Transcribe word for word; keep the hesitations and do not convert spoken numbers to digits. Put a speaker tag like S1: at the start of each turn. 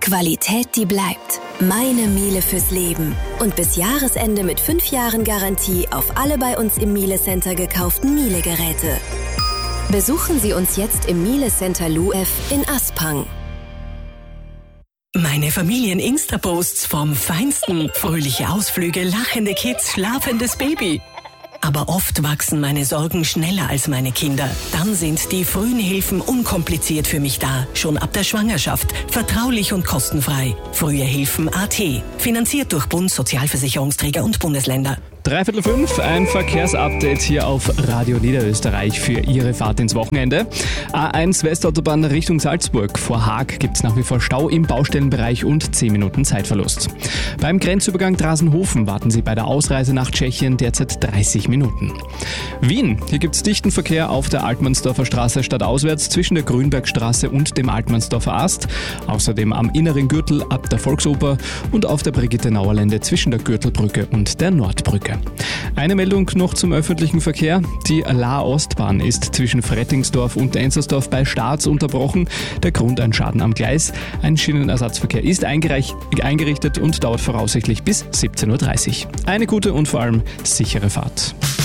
S1: Qualität, die bleibt. Meine Miele fürs Leben. Und bis Jahresende mit fünf Jahren Garantie auf alle bei uns im Miele Center gekauften Miele-Geräte. Besuchen Sie uns jetzt im Miele Center L U F in Aspang.
S2: Meine Familien-Insta-Posts vom Feinsten. Fröhliche Ausflüge, lachende Kids, schlafendes Baby. Aber oft wachsen meine Sorgen schneller als meine Kinder. Dann sind die frühen Hilfen unkompliziert für mich da. Schon ab der Schwangerschaft. Vertraulich und kostenfrei. Frühe Hilfen Punkt A T. Finanziert durch Bund, Sozialversicherungsträger und Bundesländer.
S3: Dreiviertel fünf, ein Verkehrsupdate hier auf Radio Niederösterreich für Ihre Fahrt ins Wochenende. A eins Westautobahn Richtung Salzburg. Vor Haag gibt es nach wie vor Stau im Baustellenbereich und zehn Minuten Zeitverlust. Beim Grenzübergang Drasenhofen warten Sie bei der Ausreise nach Tschechien derzeit dreißig Minuten. Wien, hier gibt es dichten Verkehr auf der Altmannsdorfer Straße stadtauswärts zwischen der Grünbergstraße und dem Altmannsdorfer Ast. Außerdem am inneren Gürtel ab der Volksoper und auf der Brigitte-Nauer-Lände zwischen der Gürtelbrücke und der Nordbrücke. Eine Meldung noch zum öffentlichen Verkehr. Die Lahr-Ostbahn ist zwischen Frettingsdorf und Enzersdorf bei Staats unterbrochen. Der Grund ein Schaden am Gleis. Ein Schienenersatzverkehr ist eingerichtet und dauert voraussichtlich bis siebzehn Uhr dreißig. Eine gute und vor allem sichere Fahrt.